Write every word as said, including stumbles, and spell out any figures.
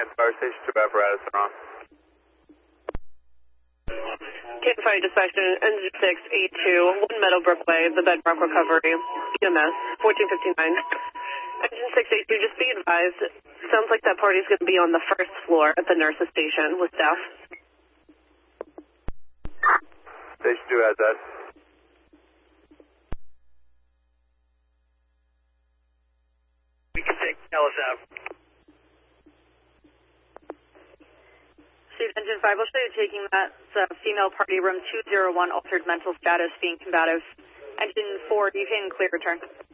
Canton Fire Station two apparatus are on. Canton Fire Dispatch, Engine six eight two, one Meadowbrook Way, the Bedrock Recovery, E M S, fourteen fifty-nine. Engine six eight two, just be advised, sounds like that party's going to be on the first floor at the nurse's station with staff. Station two has that. We can take Ellis out. Chief Engine five, I'll show you taking that uh, female party room two zero one, altered mental status, being combative. Engine four, you can clear return.